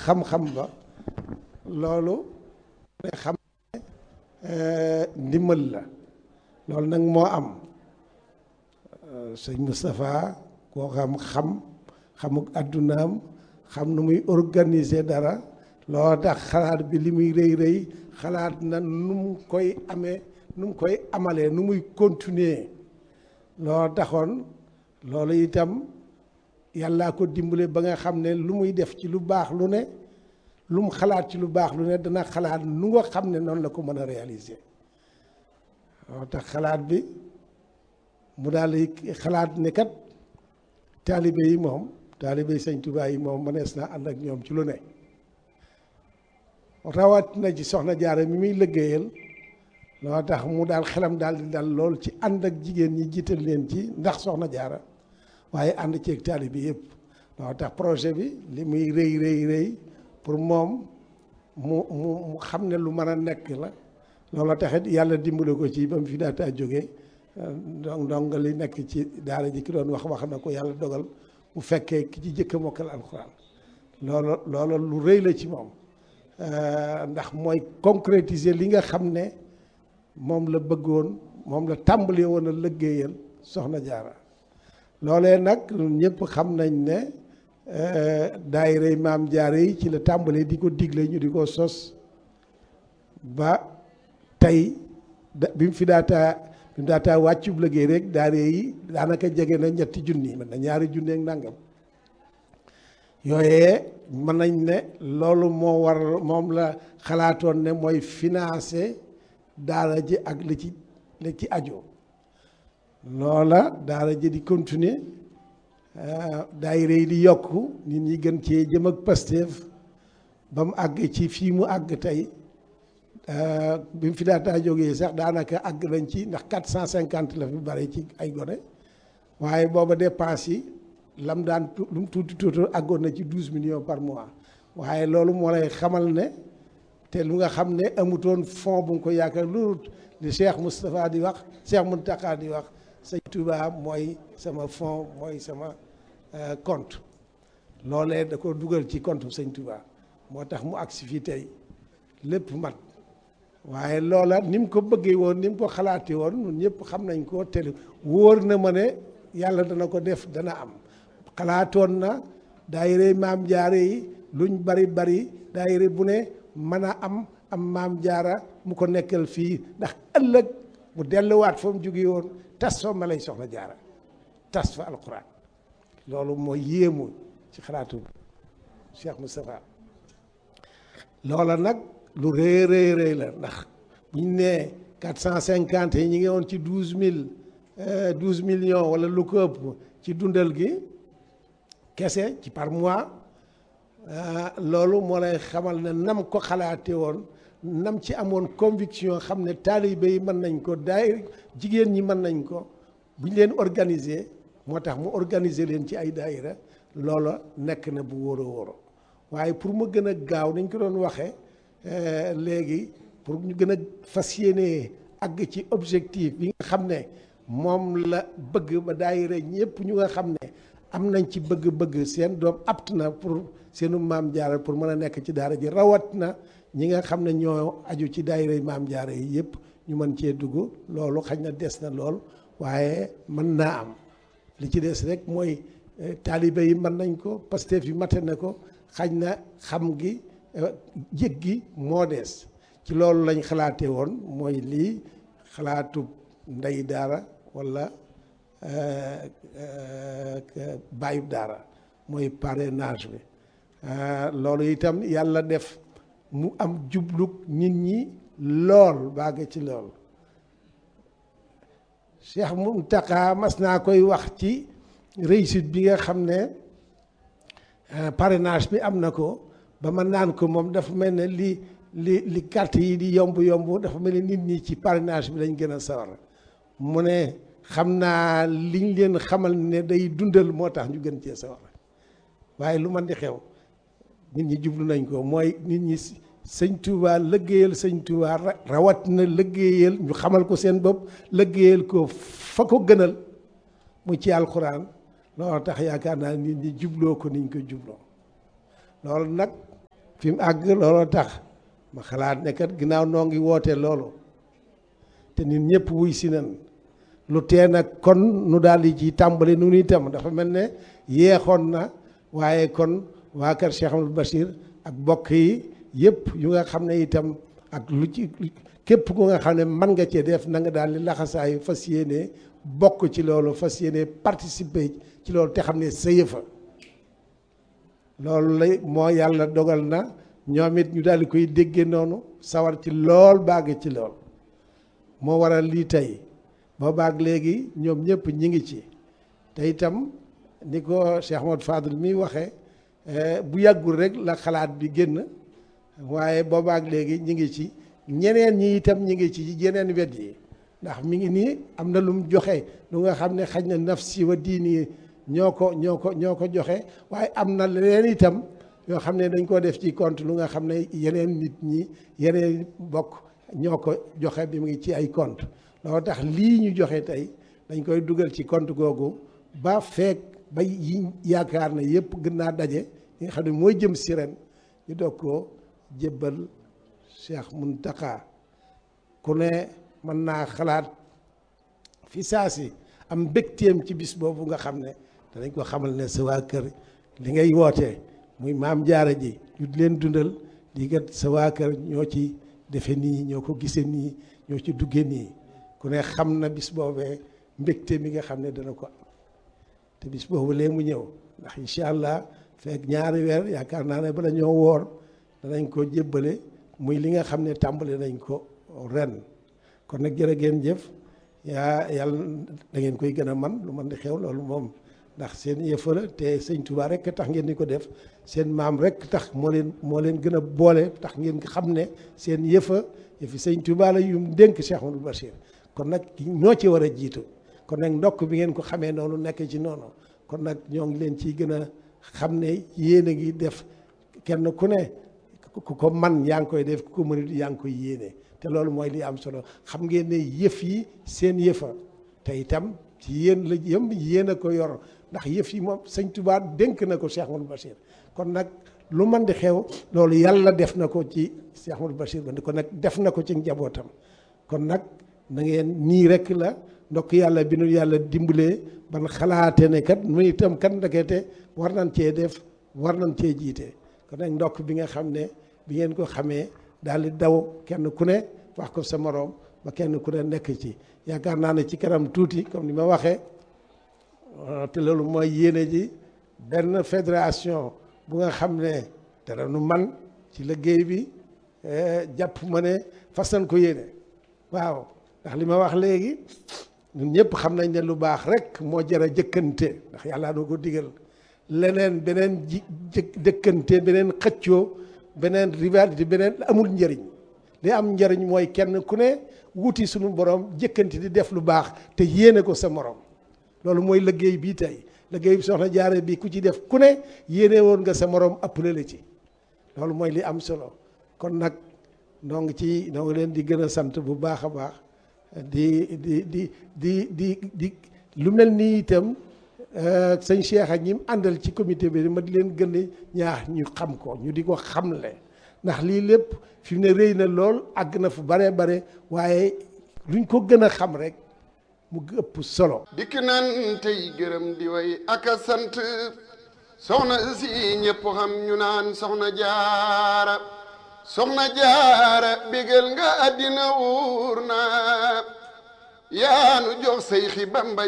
xam-xam ba loolu day xam ndimbal la loolu nag moo am sëñ Moustapha koo xamuk addunaam xam nu muy organiser dara loo tax xalaat bi li muy rëy xalaat na nu mu koy amee nu mu koy amalee nu muy continuer loo taxoon loolu itam yàllaa ko dimbale ba nga xam ne lu muy def ci lu baax lu ne lu mu xalaat ci lu baax lu ne dana xalaat nu nga xam ne noonu la ko mën a réaliser loo tax xalaat bi mu daal di xalaat ne kat taalibe yi moom taalibe Sëñ Tuubaa yi moom mënees na ànd ak ñoom ci lu ne rawat na ci soxna Jaara mi muy liggéeyal loo tax mu daal xelam daal di dal lool ci ànd ak jigéen ñi jiital leen ci ndax soxna Jaara waaye ànd ceeg taalibe yëpp loo tax projet bi li muy rëy pour moom mu xam ne lu mën a nekk la loolu taxit yàlla dimbale ko ci ba mu fi daataa jógee donc li nekk ci daara ji ki doon wax na ko yàlla dogal mu fekkee ki ci jëkk mokkal alxuraan loolu lu rëy la ci moom ndax mooy concrétiser li nga xam ne moom la bëggoon moom la tàmbalee woon a liggéeyal soxna Jaara loolee nag ñëpp xam nañ ne daayira Maam Jaara yi ci la tàmbalee di ko digle ñu di ko sos ba tey bi mu fi daataa wàccub liggéey rek daayira yi daanaka jege na 3 junni mën na 2 junni ak nangam yooyee mën nañ ne loolu moom la xalaatoon ne mooy financer daara ji ak li ci aju loola daara ji di continuer daayira yi di yokku nit ñi gën cee jëm ak Pastef ba mu àgg ci fii mu àgg tey bi mu fi daataa jógee sax daanaka àgg nañ ci ndax 450 la fi bari ci ay gone waaye booba dépense yi lam daan lu mu tuuti àggoon na ci 12 millions par mois waaye loolu moo lay xamal ne te lu nga xam ne amutoon fond bu nga ko yaakaar lu li Cheikh Moustapha di wax Cheikh Mountakha di wax Sëñ Touba mooy sama fond mooy sama compte loolee da ko dugal ci compte Sëñ Touba moo tax mu agsi fii tey lépp mat waaye loola ni mu ko bëggee woon ni mu ko xalaatee woon ñun ñëpp xam nañ ko te wóor na ma ne yàlla dana ko def dana am xalaatoon na daayira Maam Jaara yi luñ bari daayira bu ne mën a am Maam Jaara mu ko nekkal fii ndax ëllëg mu delluwaat fa mu jóge woon tas fa ma lay soxna Jaara tas fa alquran loolu mooy yéemu ci xalaatu Cheikh Moustapha loola nag lu rëy la ndax bu ñu nee 450 yi ñi ngi woon ci 12 millions wala lu ko ëpp ci dundal gi kese ci par mois loolu moo lay xamal ne nam ko xalaate woon nam ci amoon conviction xam ne taalibe yi mën nañ ko jigéen ñi mën nañ ko bu ñu leen organiser moo tax mu organiser leen ci ay daayira loola nekk na bu wóoro waaye pour mu gën a gaaw nañ ko doon waxee léegi pour ñu gën a fas yéene àgg ci objectif bi nga xam ne moom la bëgg ba daayira ñëpp ñu nga xam ne am nañ ci bëgg-bëgg seen doom apt na pour seenu Maam Jaara pour mën a nekk ci daara ji rawat na ñi nga xam ne ñoo aju ci daayira Maam Jaara yi yëpp ñu mën cee dugg loolu xañ na des na lool waaye mën naa am li ci des rek mooy taalibe yi mën nañ ko Pastef yi mate na ko xañ na xam gi jëg gi moo des ci loolu lañ xalaate woon mooy lii xalaatu ndey daara walla bàyyub daara mooy parrainage bi loolu itam yàlla def mu am jubluk nit ñi lool bàgg ci lool Cheikh Mountakha mas naa koy wax ci réussite bi nga xam ne parrainage bi am na ko ba ma naan ko moom dafa mel ne li carte yi di yomb dafa mel ne nit ñi ci parrainage bi lañ gën a sawar mu ne xam naa liñ leen xamal ne day dundal moo tax ñu gën cee sawar waaye lu man di xew nit ñi jublu nañ ko mooy nit ñi Sëñ Touba lëggéeyal Sëñ Touba rawat na lëggéeyal ñu xamal ko seen bopp lëggéeyal ko fa ko gënal mu ci alxuraan loolu tax yaakaar naa nit ñi jubloo ko niñ ko jubloo loolu nag fi mu àgg looloo tax ma xalaat ne kat ginnaaw noo ngi woote loolu te nit ñëpp wuy si nan lu tee nag kon nu daal di ci tàmbali nu nuy itam dafa mel ne yeexoon na waaye kon waa kër Cheikh Amadou Bachir ak bokk yi yëpp yu nga xam ne itam ak lu ci képp ku nga xam ne mën nga cee def na nga daal di laxasaayu fas yéene bokk ci loolu fas yéene participer ci loolu te xam ne sa yëfa loolu lay moo yàlla dogal na ñoom it ñu daal di koy déggee noonu sawar ci lool bàgg ci lool moo waral lii tey boo baag léegi ñoom ñëpp ñi ngi ci te itam ni ko Cheikh Ahmadou Fadel mi waxee bu yàggul rek la xalaat bi génn waaye boobaak léegi ñi ngi ci ñeneen ñi itam ñi ngi ci yeneen wet yi ndax mi ngi nii am na lu mu joxe lu nga xam ne xaj na nafsi wa diini ñoo ko joxe waaye am na leneen itam yoo xam ne dañ koo def ci compte lu nga xam ne yeneen nit ñi yeneen bokk ñoo ko joxe bi mu ngi ci ay compte loolu tax lii ñu joxe tey dañ koy dugal ci compte googu ba feek ba yi yaakaar na yëpp gën naa daje yi nga xam ne mooy jëm si ren ñu doog koo jébbal Cheikh Mountakha ku ne mën naa xalaat fi saa si am mbégteem ci bis boobu nga xam ne danañ ko xamal ne sa waa kër li ngay wootee muy maam jaara ji ñu leen dundal di kat sa waa kër ñoo ci defe nii ñoo ko gisee nii ñoo ci dugge nii ku ne xam na bis boobee mbégte mi nga xam ne dana ko am te bis boobu lee mu ñëw ndax incha allah fekk ñaari weer yaakaar naa ne bala ñoo woor danañ ko jébbale muy li nga xam ne tàmbale nañ ko ren kon nag jërë ngeen jëf yàlla da ngeen koy gën a man lu man di xew loolu moom ndax seen yëfa la te sëñ Touba rek tax ngeen di ko def seen maam rek tax moo leen gën a boole tax ngeen xam ne seen yëfi sëñ Touba la yum dénk Cheikh Amadou Bachir kon nag ñoo ci war a jiitu kon nag ndokk bi ngeen ko xamee noonu nekk ci noonu kon nag ñoo ngi leen ciy gën a xam ne yéen a ngi def kenn ku ne ku ko man yaa ngi koy def ku ko mënut yaa ngi koy yéene te loolu mooy li am solo xam ngeen ne yëf yi seen yëfa te itam ci yéen la yéen a ko yor ndax yëf yi moom sëñ Touba dénk na ko Cheikh Amadou Bachir kon nag lu man di xew loolu yàlla def na ko ci Cheikh Amadou Bachir ba kon nag def na ko ci njabootam kon nag na ngeen nii rek la ndokk yàlla bi nu yàlla dimbalee ban xalaate ne kat nu itam kat ndekete war nañ cee def war nañ cee jiite kon nag ndokk bi nga xam ne bi ngeen ko xamee daal di daw kenn ku ne wax ko sa moroom ba kenn ku ne nekk ci yaakaar naa ne ci kanam tuuti comme ni ma waxee te loolu mooy yéene ji benn fédération bu nga xam ne dara nu man ci liggéey bi jàpp ma ne fas nañ ko yéene waaw ndax li ma wax léegi ñun ñëpp xam nañ ne lu baax rek moo jar a jëkkante ndax yàlla doo ko digal leneen beneen jëkkante beneen xëccoo beneen rivalité beneen amul njëriñ li am njëriñ mooy kenn ku ne wuti suñu borom jëkkante di def lu baax te yéene ko sa morom loolu mooy liggéey bii tey liggéey bi soxna jaare bi ku ci def ku ne yéene woon nga sa morom appelé la ci loolu mooy li am solo kon nag noo ngi leen di gën a sant bu baax a baax di lu mel nii itam sëñ Cheikh ak ñi mu àndal ci comité bi ma di leen gën a ñaax ñu xam ko ñu di ko xamle ndax lii lépp fi mu ne rëy na lool àgg na fu bare bare waaye luñ ko gën a xam rek mu ëpp solo. dikk nan tey gërëm di way ak a sant soxna si ñëpp xam ñu naan soxna jaara bégal nga àddina wuur na yaanu jox say xi Bamba